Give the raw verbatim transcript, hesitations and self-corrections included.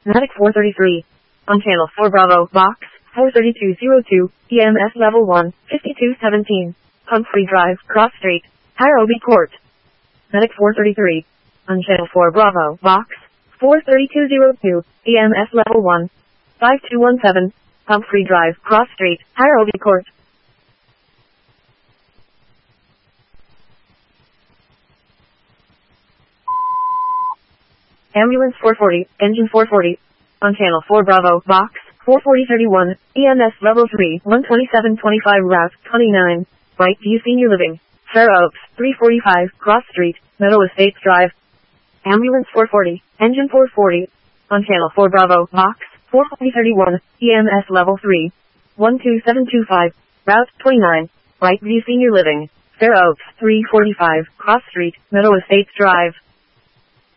Medic four thirty-three. On channel four Bravo, box four thirty-two oh two, E M S level one, fifty-two seventeen. Humphrey Drive, Cross Street, Harrowby Court. Medic four thirty-three. On channel four Bravo, box four thirty-two oh two, E M S level one, five two one seven. Humphrey Drive, Cross Street, Harrowby Court. Ambulance four forty, engine four forty. On channel four Bravo, box four forty thirty-one, E M S level three, one twenty-seven twenty-five route twenty-nine, Brightview Senior Living, Fair Oaks, three forty-five, Cross Street, Meadow Estates Drive. Ambulance four forty, engine four forty. On channel four Bravo, box four forty thirty-one, E M S level three, one two seven two five, route twenty-nine, Brightview Senior Living, Fair Oaks, three forty-five, Cross Street, Meadow Estates Drive.